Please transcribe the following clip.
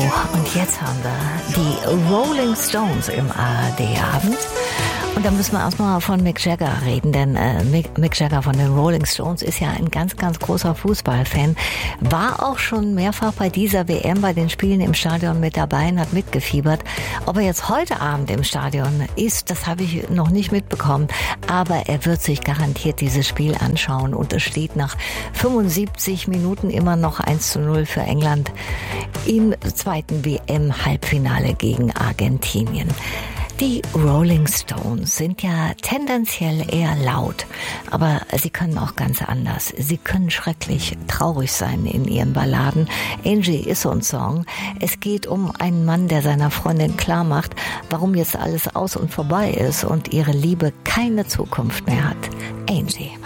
Und jetzt haben wir die Rolling Stones im ARD-Abend. Und da müssen wir erstmal von Mick Jagger reden, denn Mick Jagger von den Rolling Stones ist ja ein ganz, ganz großer Fußballfan. War auch schon mehrfach bei dieser WM, bei den Spielen im Stadion mit dabei und hat mitgefiebert. Ob er jetzt heute Abend im Stadion ist, das habe ich noch nicht mitbekommen. Aber er wird sich garantiert dieses Spiel anschauen. Und es steht nach 75 Minuten immer noch 1:0 für England im zweiten WM-Halbfinale gegen Argentinien. Die Rolling Stones sind ja tendenziell eher laut, aber sie können auch ganz anders. Sie können schrecklich traurig sein in ihren Balladen. Angie ist so ein Song. Es geht um einen Mann, der seiner Freundin klar macht, warum jetzt alles aus und vorbei ist und ihre Liebe keine Zukunft mehr hat. Angie.